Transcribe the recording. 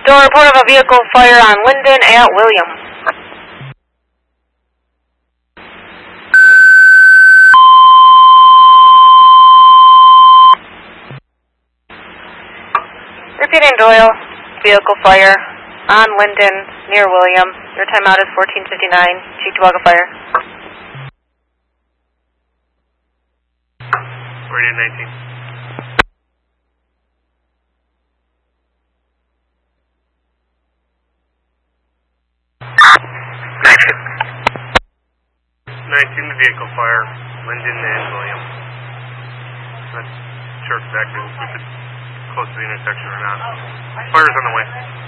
Still report of a vehicle fire on Linden at William. Repeating Doyle, vehicle fire on Linden near William. Your timeout is 14:59. Cheektowaga fire. Radio 19. Action. 19, the vehicle fire, Linden and William. Not sure exactly if it's close to the intersection or not. Fire's on the way.